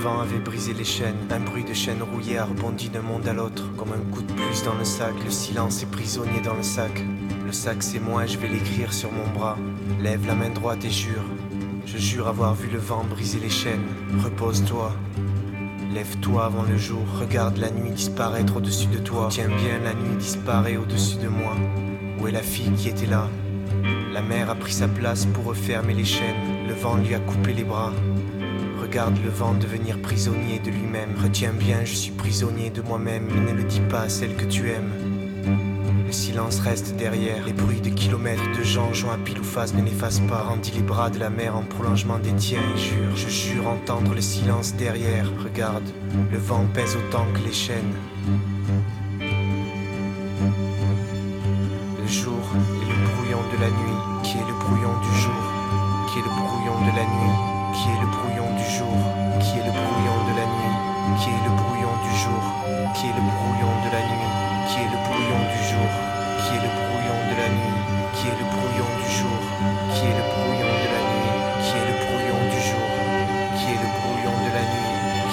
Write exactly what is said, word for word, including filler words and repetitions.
vent avait brisé les chaînes. Un bruit de chaîne rouillée a rebondi d'un monde à l'autre. Comme un coup de plus dans le sac, le silence est prisonnier dans le sac. Le sac c'est moi, je vais l'écrire sur mon bras. Lève la main droite et jure. Je jure avoir vu le vent briser les chaînes. Repose-toi. Lève-toi avant le jour, regarde la nuit disparaître au-dessus de toi. Tiens bien, la nuit disparaît au-dessus de moi. Où est la fille qui était là? La mer a pris sa place pour refermer les chaînes. Le vent lui a coupé les bras. Regarde le vent devenir prisonnier de lui-même. Retiens bien, je suis prisonnier de moi-même. Mais ne le dis pas à celle que tu aimes. Le silence reste derrière. Les bruits de kilomètres de gens jouant à pile ou face ne l'effacent pas. Rendis les bras de la mer en prolongement des tiens et jure, je jure entendre le silence derrière. Regarde, le vent pèse autant que les chaînes. Le jour est le brouillon de la nuit, qui est le brouillon du jour, qui est le brouillon de la nuit, qui est le brouillon du jour, qui est le brouillon de la nuit, qui est le brouillon du jour, qui est le brouillon de la nuit, qui est le brouillon du jour.